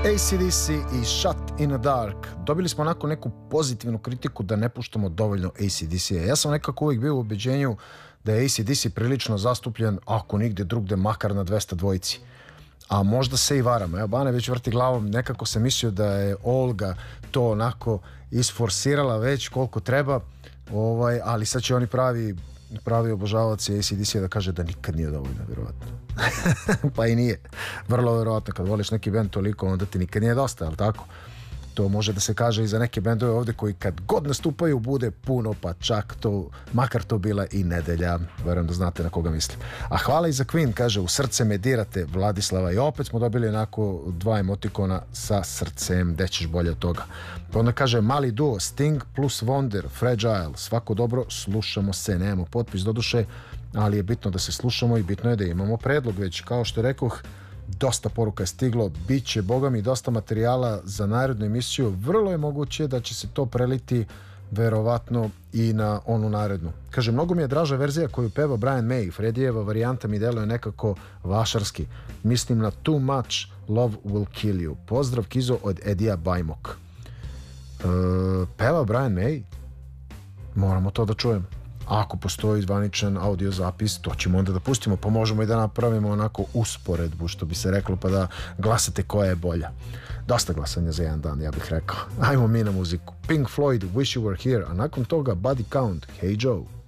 AC/DC i Shut in the Dark. Dobili smo onako neku pozitivnu kritiku da ne puštamo dovoljno AC/DC-a. Ja sam nekako uvijek bio u ubeđenju da je AC/DC prilično zastupljen, ako nigdje drugde, makar na 200 dvojici. A možda se i varamo. Evo, Bane već vrti glavom, nekako sam mislio da je Olga to onako isforsirala već koliko treba, ali sad će oni pravi obožavaoci AC/DC-a da kaže da nikad nije dovoljno, vjerovatno. Pa i nije. Vrlo vjerovatno, kad voliš neki bend toliko, onda ti nikad nije dosta, ali tako? To može da se kaže i za neke bendove ovdje koji kad god nastupaju bude puno, pa čak to, makar to bila i nedelja. Verujem da znate na koga mislim. A hvala i za Queen, kaže, u srce me dirate, Vladislava. I opet smo dobili onako 2 emotikona sa srcem, gde ćeš bolje od toga. Pa onda kaže, mali duo, Sting plus Wonder, Fragile, svako dobro, slušamo se, nemamo potpis doduše, ali je bitno da se slušamo i bitno je da imamo predlog, već kao što rekoh, dosta poruka je stiglo, bit će, boga mi, dosta materijala za narednu emisiju. Vrlo je moguće da će se to preliti verovatno i na onu narednu. Kaže, mnogo mi je draža verzija koju peva Brian May. Fredijeva varijanta mi deluje nekako vašarski. Mislim na Too Much Love Will Kill You. Pozdrav, Kizo, od Edija Bajmok. Peva Brian May? Moramo to da čujem. Ako postoji zvaničan audio zapis, to ćemo onda da pustimo, pa možemo i da napravimo onako usporedbu, što bi se reklo, pa da glasate koja je bolja. Dosta glasanja za jedan dan, ja bih rekao. Ajmo mi na muziku. Pink Floyd, Wish You Were Here, a nakon toga Body Count, Hey Joe.